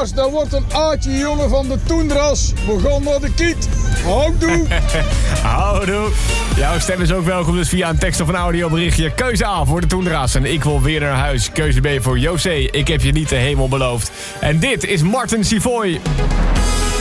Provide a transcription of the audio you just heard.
Sinterklaas, dat wordt een aardje jongen van de toendras. We gaan naar de kiet. Houdoe. Houdoe. Jouw stem is ook welkom, dus via een tekst of een audioberichtje. Keuze A voor de toendras en ik wil weer naar huis. Keuze B voor José, ik heb je niet de hemel beloofd. En dit is Martin Sivoy.